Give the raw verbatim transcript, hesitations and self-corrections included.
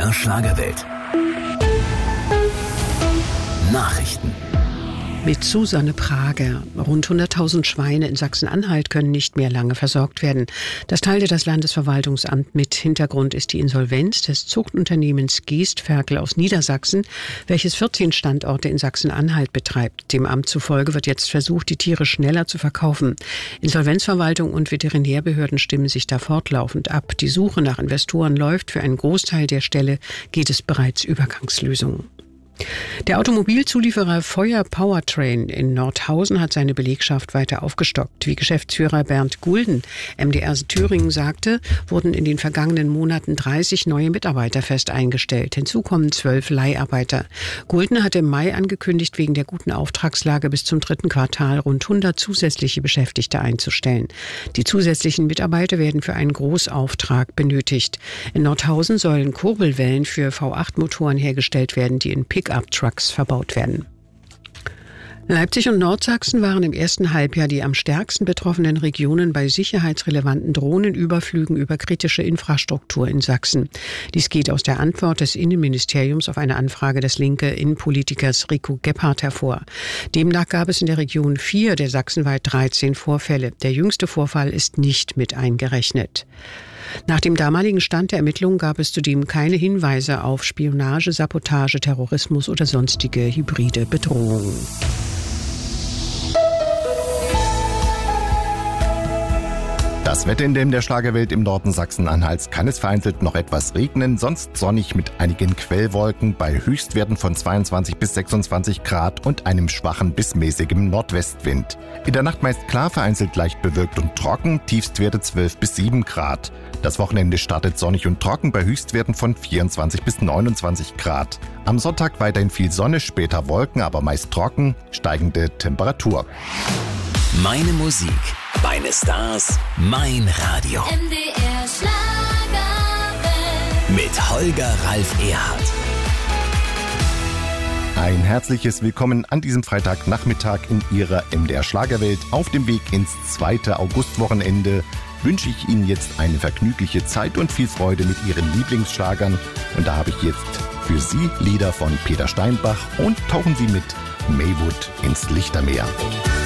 der Schlagerwelt. Nachrichten. Mit Susanne Prager. Rund hunderttausend Schweine in Sachsen-Anhalt können nicht mehr lange versorgt werden. Das teilte das Landesverwaltungsamt mit. Hintergrund ist die Insolvenz des Zuchtunternehmens Geestferkel aus Niedersachsen, welches vierzehn Standorte in Sachsen-Anhalt betreibt. Dem Amt zufolge wird jetzt versucht, die Tiere schneller zu verkaufen. Insolvenzverwaltung und Veterinärbehörden stimmen sich da fortlaufend ab. Die Suche nach Investoren läuft. Für einen Großteil der Ställe geht es bereits Übergangslösungen. Der Automobilzulieferer Feuer Powertrain in Nordhausen hat seine Belegschaft weiter aufgestockt. Wie Geschäftsführer Bernd Gulden M D R Thüringen sagte, wurden in den vergangenen Monaten dreißig neue Mitarbeiter fest eingestellt. Hinzu kommen zwölf Leiharbeiter. Gulden hatte im Mai angekündigt, wegen der guten Auftragslage bis zum dritten Quartal rund hundert zusätzliche Beschäftigte einzustellen. Die zusätzlichen Mitarbeiter werden für einen Großauftrag benötigt. In Nordhausen sollen Kurbelwellen für V acht Motoren hergestellt werden, die in Pickup-Trucks verbaut werden. Leipzig und Nordsachsen waren im ersten Halbjahr die am stärksten betroffenen Regionen bei sicherheitsrelevanten Drohnenüberflügen über kritische Infrastruktur in Sachsen. Dies geht aus der Antwort des Innenministeriums auf eine Anfrage des linken Innenpolitikers Rico Gebhardt hervor. Demnach gab es in der Region vier der sachsenweit dreizehn Vorfälle. Der jüngste Vorfall ist nicht mit eingerechnet. Nach dem damaligen Stand der Ermittlungen gab es zudem keine Hinweise auf Spionage, Sabotage, Terrorismus oder sonstige hybride Bedrohungen. Das Wetter in dem der Schlagerwelt im Norden Sachsen-Anhalts: kann es vereinzelt noch etwas regnen, sonst sonnig mit einigen Quellwolken bei Höchstwerten von zweiundzwanzig bis sechsundzwanzig Grad und einem schwachen bis mäßigem Nordwestwind. In der Nacht meist klar, vereinzelt leicht bewölkt und trocken, Tiefstwerte zwölf bis sieben Grad. Das Wochenende startet sonnig und trocken bei Höchstwerten von vierundzwanzig bis neunundzwanzig Grad. Am Sonntag weiterhin viel Sonne, später Wolken, aber meist trocken, steigende Temperatur. Meine Musik, meine Stars, mein Radio. M D R Schlagerwelt. Mit Holger Ralf Erhardt. Ein herzliches Willkommen an diesem Freitagnachmittag in Ihrer M D R Schlagerwelt. Auf dem Weg ins zweite Augustwochenende wünsche ich Ihnen jetzt eine vergnügliche Zeit und viel Freude mit Ihren Lieblingsschlagern. Und da habe ich jetzt für Sie Lieder von Peter Steinbach und tauchen Sie mit Maywood ins Lichtermeer.